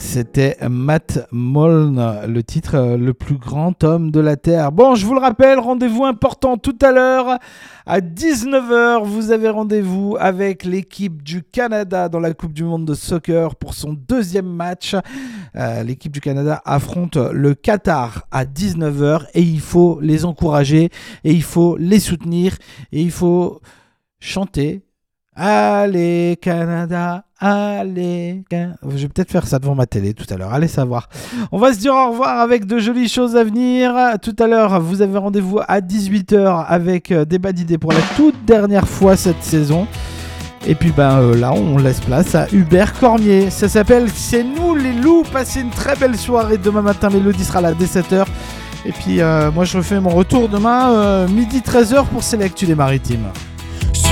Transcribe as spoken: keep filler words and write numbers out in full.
c'était Matt Moln, le titre Le plus grand homme de la Terre. Bon, je vous le rappelle, rendez-vous important tout à l'heure à dix-neuf heures. Vous avez rendez-vous avec l'équipe du Canada dans la Coupe du Monde de soccer pour son deuxième match. Euh, l'équipe du Canada affronte le Qatar à dix-neuf heures et il faut les encourager et il faut les soutenir et il faut chanter. Allez Canada, allez Canada. Je vais peut-être faire ça devant ma télé tout à l'heure, allez savoir. On va se dire au revoir avec de jolies choses à venir. Tout à l'heure, vous avez rendez-vous à dix-huit heures avec Débat d'idées pour la toute dernière fois cette saison. Et puis ben euh, là, on laisse place à Hubert Cormier. Ça s'appelle C'est nous les loups. Passez une très belle soirée. Demain matin, Mélodie sera là dès sept heures. Et puis euh, moi, je refais mon retour demain, euh, midi treize heures pour C'est l'actu des maritimes.